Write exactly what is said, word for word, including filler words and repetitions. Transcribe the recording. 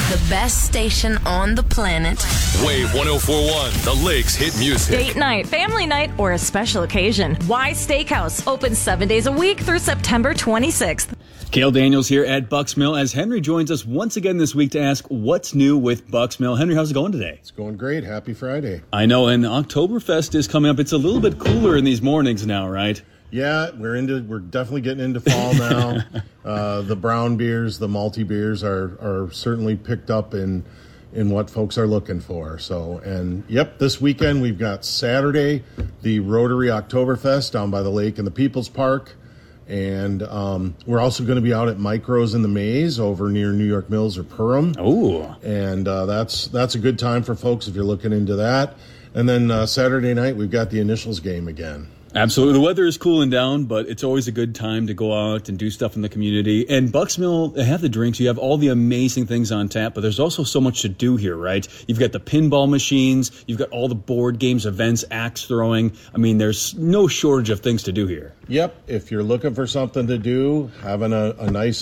The best station on the planet. Wave one oh four point one, the Lakes hit music. Date night, family night, or a special occasion. Why Steakhouse. Open seven days a week through September twenty-sixth. Cale Daniels here at Bucks Mill as Henry joins us once again this week to ask what's new with Bucks Mill. Henry, how's it going today? It's going great. Happy Friday. I know, and Oktoberfest is coming up. It's a little bit cooler in these mornings now, right? Yeah, we're into. We're definitely getting into fall now. uh, the brown beers, the malty beers are are certainly picked up in in what folks are looking for. So, and yep, this weekend we've got Saturday, the Rotary Oktoberfest down by the lake in the People's Park. And um, we're also going to be out at Micros in the Maze over near New York Mills or Perham. Oh, and uh, that's that's a good time for folks if you're looking into that. And then uh, Saturday night we've got the Initials game again. Absolutely. The weather is cooling down, but it's always a good time to go out and do stuff in the community. And Bucks Mill, they have the drinks. You have all the amazing things on tap, but there's also so much to do here, right? You've got the pinball machines. You've got all the board games, events, axe throwing. I mean, there's no shortage of things to do here. Yep. If you're looking for something to do, having a, a nice